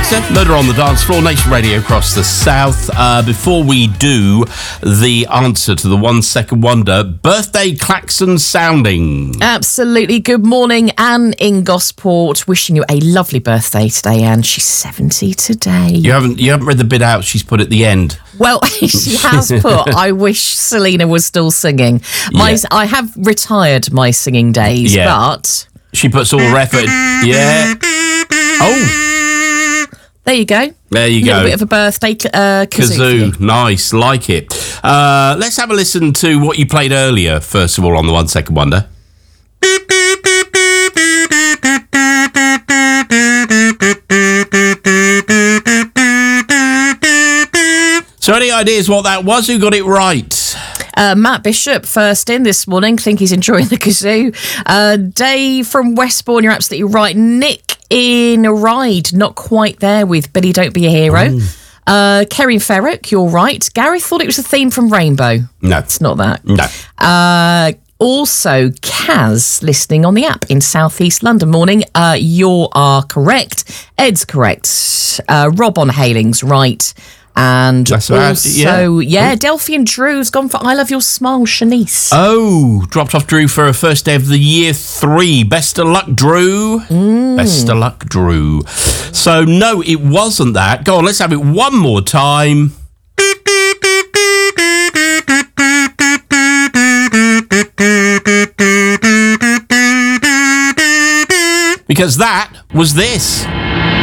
Selector, Murder on the Dance Floor, Nation Radio across the South. Before we do the answer to the 1 second wonder, birthday klaxon sounding. Absolutely. Good morning, Anne in Gosport. Wishing you a lovely birthday today, Anne. She's 70 today. You haven't read the bit out she's put at the end. Well, she has put, I wish Selena was still singing. I have retired my singing days, but... She puts all her effort. Yeah. Oh. There you go. There you go. A little bit of a birthday kazoo. Nice. Like it. Let's have a listen to what you played earlier, first of all, on the 1 second wonder. So any ideas what that was? Who got it right? Matt Bishop, first in this morning. Think he's enjoying the kazoo. Dave from Westbourne, you're absolutely right. Nick in a ride, not quite there with Billy Don't Be a Hero. Kerry Ferrick, you're right. Gary thought it was a theme from Rainbow. No. It's not that. No. Also, Kaz, listening on the app in South East London. Morning. You are correct. Ed's correct. Rob on Haling's right. And that's also, Delphi and Drew's gone for I Love Your Smile, Shanice. Oh, dropped off Drew for her first day of the year 3. Best of luck, Drew. Best of luck, Drew. So, no, it wasn't that. Go on, let's have it one more time. Because that was this.